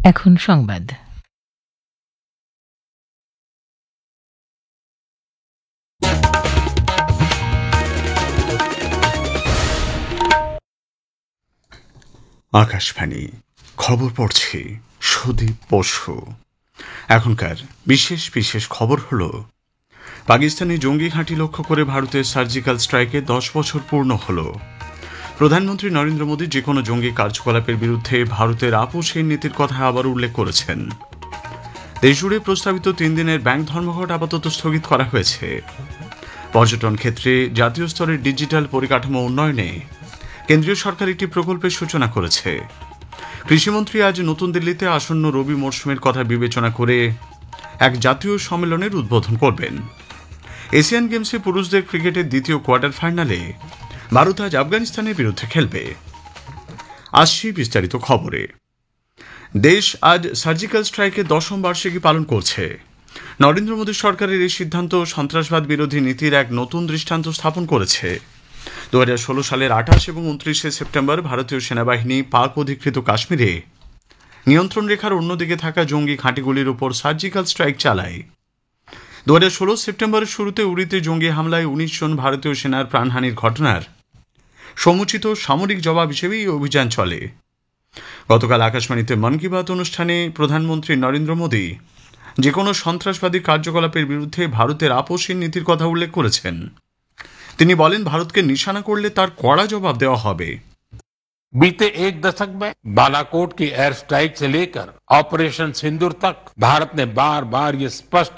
এখন সংবাদ। আকাশবাণী খবর পড়ছি সুদীপ বসু। এখনকার বিশেষ বিশেষ খবর হলো, পাকিস্তানি জঙ্গি ঘাঁটি লক্ষ্য করে ভারতের সার্জিক্যাল স্ট্রাইকে 10 বছর পূর্ণ হল। প্রধানমন্ত্রী নরেন্দ্র মোদী যে কোনো জঙ্গি কার্যকলাপের বিরুদ্ধে ভারতের আপোষহীন নীতির কথা আবার উল্লেখ করেছেন। দেশজুড়ে প্রস্তাবিত 3 দিনের ব্যাংক ধর্মঘট আপাতত স্থগিত করা হয়েছে। পর্যটন ক্ষেত্রে জাতীয় স্তরের ডিজিটাল পরিকাঠামো উন্নয়নে কেন্দ্রীয় সরকার একটি প্রকল্পের সূচনা করেছে। কৃষিমন্ত্রী আজ নতুন দিল্লিতে আসন্ন রবি মরশুমের কথা বিবেচনা করে এক জাতীয় সম্মেলনের উদ্বোধন করবেন। এশিয়ান গেমসে পুরুষদের ক্রিকেটের দ্বিতীয় কোয়ার্টার ফাইনালে ভারত আজ আফগানিস্তানের বিরুদ্ধে খেলবে। আসছি বিস্তারিত খবরে। দেশ আজ সার্জিক্যাল স্ট্রাইকের 10ম বার্ষিকী পালন করছে। নরেন্দ্র মোদী সরকারের এই সিদ্ধান্ত সন্ত্রাসবাদ বিরোধী নীতির এক নতুন দৃষ্টান্ত স্থাপন করেছে। 2016 সালের 28 এবং 29 সেপ্টেম্বর ভারতীয় সেনাবাহিনী পাক অধিকৃত কাশ্মীরে নিয়ন্ত্রণ রেখার অন্যদিকে থাকা জঙ্গি ঘাঁটিগুলির উপর সার্জিক্যাল স্ট্রাইক চালায়। 2016 সেপ্টেম্বরের শুরুতে উরিতে জঙ্গি হামলায় 19 জন ভারতীয় সেনার প্রাণহানির ঘটনার সমুচিত সামরিক জবাব হিসেবে এই অভিযান চলে। গতকাল আকাশবাণীতে মন কি বাত অনুষ্ঠানে প্রধানমন্ত্রী নরেন্দ্র মোদী যে কোনো সন্ত্রাসবাদী কার্যকলাপের বিরুদ্ধে ভারতের আপোষহীন নীতির কথা উল্লেখ করেছেন। তিনি বলেন, ভারতকে নিশানা করলে তার কড়া জবাব দেওয়া হবে। बीते एक दशक में बालाकोट की एयर स्ट्राइक से लेकर ऑपरेशन सिंदूर तक भारत ने बार बार ये स्पष्ट